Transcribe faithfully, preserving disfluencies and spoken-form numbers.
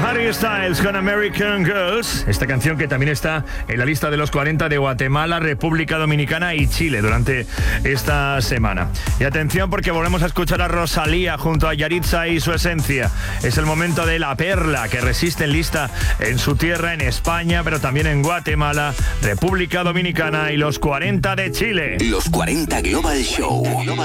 Harry Styles con American Girls. Esta canción que también está en la lista de los cuarenta de Guatemala, República Dominicana y Chile durante esta semana. Y atención porque volvemos a escuchar a Rosalía junto a Yaritza y Su Esencia. Es el momento de La Perla, que resiste en lista en su tierra, en España, pero también en Guatemala, República Dominicana y los cuarenta de Chile. Los cuarenta Global Show.